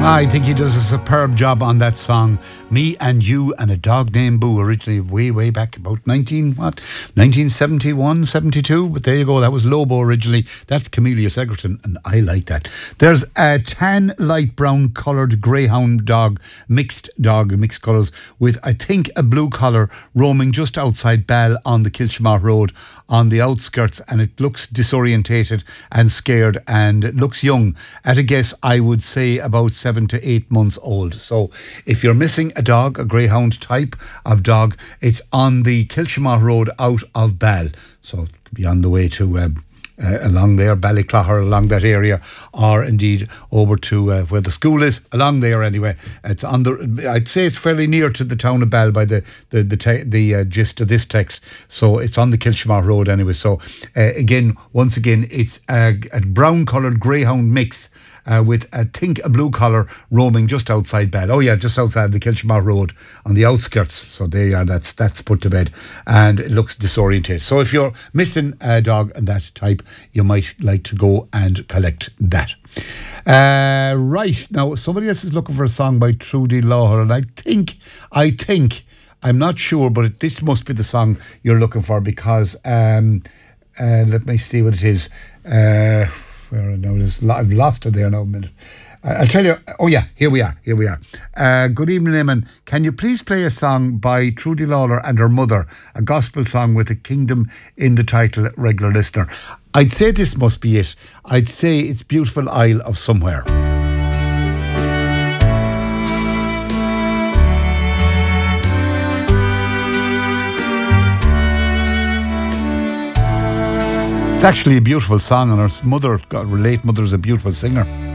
I think he does a superb job on that song. Me and You and a Dog Named Boo, originally way back about 1971, 72. But there you go, that was Lobo originally. That's Camelius Egerton, and I like that. There's a tan light brown coloured greyhound dog, mixed colours, with I think a blue collar roaming just outside Ball on the Kilchmar Road on the outskirts, and it looks disorientated and scared, and it looks young. At a guess, I would say about 7 to 8 months old. So if you're missing a dog, a greyhound type of dog, it's on the Kilchmar Road out of Ball. So it could be on the way to along there, Ballyclahar, along that area, or indeed over to where the school is, along there anyway. It's on the, I'd say it's fairly near to the town of Ball by the gist of this text. So it's on the Kilchmar Road anyway. So once again, it's a brown coloured greyhound mix. With, I think, a blue collar roaming just outside Ball. Oh yeah, just outside the Kilchmar Road on the outskirts. So there you are, that's put to bed. And it looks disorientated. So if you're missing a dog and that type, you might like to go and collect that. Right, now somebody else is looking for a song by Trudy Lawler, and I think, I'm not sure, but this must be the song you're looking for, because let me see what it is. I've lost it there now a minute. I'll tell you. Oh yeah, here we are. Good evening, Eamon. Can you please play a song by Trudy Lawler and her mother, a gospel song with a kingdom in the title, regular listener? I'd say this must be it. I'd say it's Beautiful Isle of Somewhere. It's actually a beautiful song, and her mother, late mother, is a beautiful singer.